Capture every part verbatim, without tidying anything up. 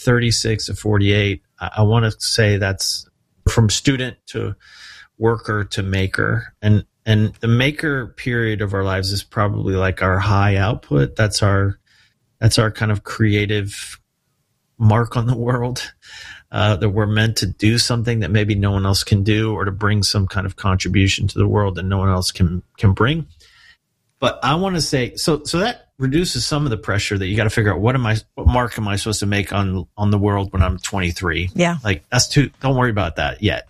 thirty-six to forty-eight, I, I want to say that's from student to worker to maker. And and the maker period of our lives is probably like our high output. That's our that's our kind of creative mark on the world, uh, that we're meant to do something that maybe no one else can do, or to bring some kind of contribution to the world that no one else can can bring. But I want to say, so so that reduces some of the pressure that you got to figure out, what am I, what mark am I supposed to make on on the world when I'm twenty-three? Yeah, like that's too. Don't worry about that yet.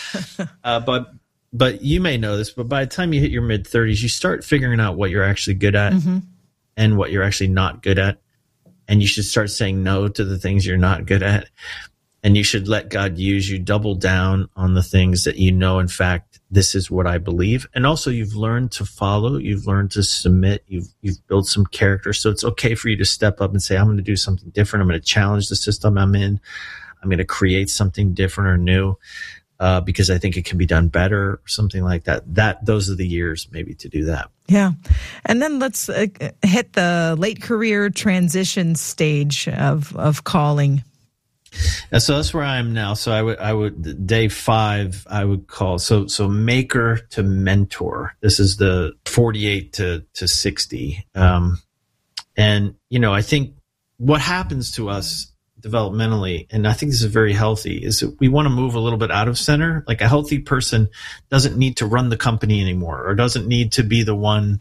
uh, but but you may know this, but by the time you hit your mid thirties, you start figuring out what you're actually good at, mm-hmm. and what you're actually not good at, and you should start saying no to the things you're not good at. And you should let God use you, double down on the things that you know, in fact, this is what I believe. And also you've learned to follow, you've learned to submit, you've you've built some character. So it's okay for you to step up and say, I'm going to do something different. I'm going to challenge the system I'm in. I'm going to create something different or new, uh, because I think it can be done better, or something like that. That those are the years maybe to do that. Yeah. And then let's uh, hit the late career transition stage of of calling. And so that's where I am now. So I would, I would, day five, I would call, so, so maker to mentor. This is the forty-eight to, to sixty. Um, and, you know, I think what happens to us developmentally, and I think this is very healthy, is that we want to move a little bit out of center. Like a healthy person doesn't need to run the company anymore, or doesn't need to be the one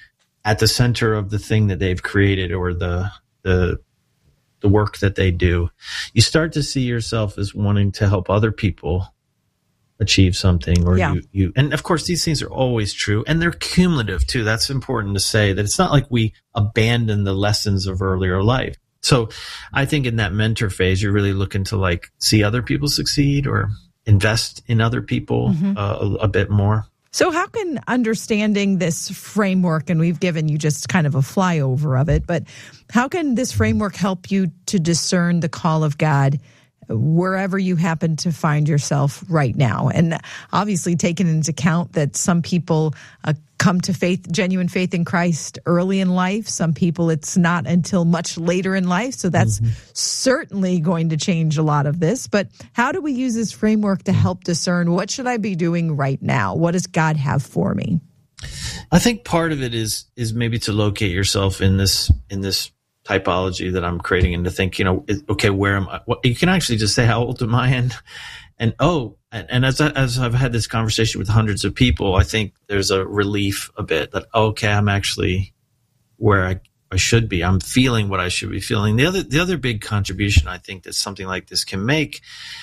at the center of the thing that they've created, or the, the, the work that they do. You start to see yourself as wanting to help other people achieve something, or yeah. you, you, and of course these things are always true, and they're cumulative too. That's important to say, that it's not like we abandon the lessons of earlier life. So I think in that mentor phase, you're really looking to like see other people succeed, or invest in other people mm-hmm. uh, a, a bit more. So how can understanding this framework, and we've given you just kind of a flyover of it, but how can this framework help you to discern the call of God wherever you happen to find yourself right now? And obviously taking into account that some people uh, come to faith, genuine faith in Christ early in life. Some people, it's not until much later in life. So that's mm-hmm. certainly going to change a lot of this. But how do we use this framework to help discern, what should I be doing right now? What does God have for me? I think part of it is is maybe to locate yourself in this in this typology that I'm creating, and to think, you know, okay, where am I? What, you can actually just say, how old am I? And, and oh, and, and as, I, as I've had this conversation with hundreds of people, I think there's a relief a bit that, okay, I'm actually where I, I should be. I'm feeling what I should be feeling. The other, the other big contribution I think that something like this can make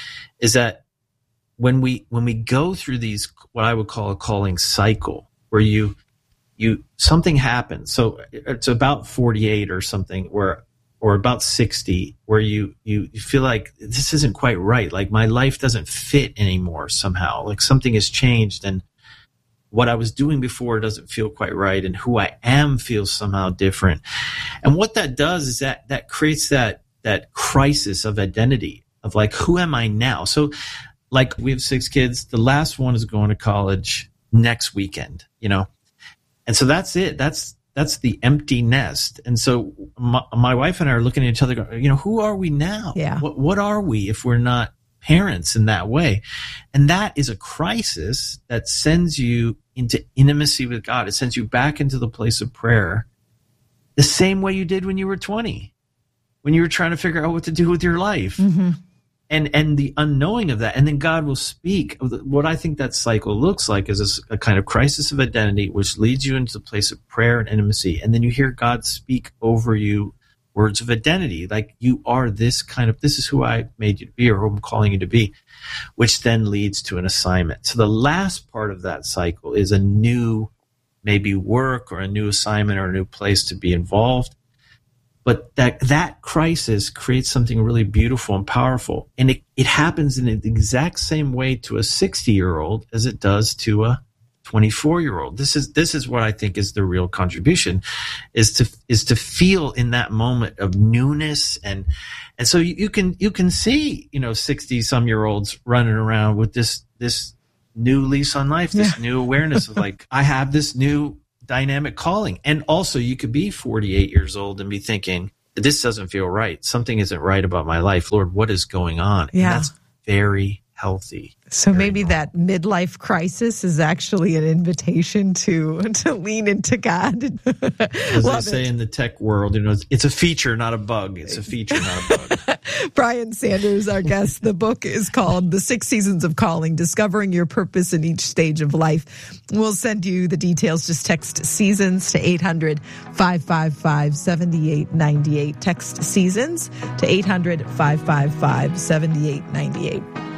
is that when we, when we go through these, what I would call a calling cycle, where you, You something happens. So it's about forty-eight or something, where, or about sixty, where you, you you feel like this isn't quite right. Like my life doesn't fit anymore somehow. Like something has changed, and what I was doing before doesn't feel quite right, and who I am feels somehow different. And what that does is that that creates that that crisis of identity, of like, who am I now? So like we have six kids. The last one is going to college next weekend, you know. And so that's it. That's that's the empty nest. And so my, my wife and I are looking at each other going, you know, who are we now? Yeah. What what are we if we're not parents in that way? And that is a crisis that sends you into intimacy with God. It sends you back into the place of prayer the same way you did when you were twenty, when you were trying to figure out what to do with your life. Mm-hmm. And and the unknowing of that, and then God will speak. What I think that cycle looks like is a, a kind of crisis of identity, which leads you into the place of prayer and intimacy. And then you hear God speak over you words of identity, like you are this kind of, this is who I made you to be, or who I'm calling you to be, which then leads to an assignment. So the last part of that cycle is a new, maybe work or a new assignment or a new place to be involved. But that that crisis creates something really beautiful and powerful. And it, it happens in the exact same way to a sixty-year-old as it does to a twenty-four-year-old. This is this is what I think is the real contribution, is to is to feel in that moment of newness. And and so you, you can you can see, you know, sixty-some-year-olds running around with this this new lease on life, this yeah. new awareness of like, I have this new dynamic calling. And also you could be forty-eight years old and be thinking, this doesn't feel right. Something isn't right about my life. Lord, what is going on? Yeah. And that's very healthy. So very maybe normal. that midlife crisis is actually an invitation to to lean into God. As Love they say it. in the tech world, you know, it's, it's a feature, not a bug. It's a feature, not a bug. Brian Sanders, our guest. The book is called The Six Seasons of Calling, Discovering Your Purpose in Each Stage of Life. We'll send you the details. Just text seasons to eight hundred, five five five, seven eight nine eight. Text seasons to eight hundred, five five five, seven eight nine eight.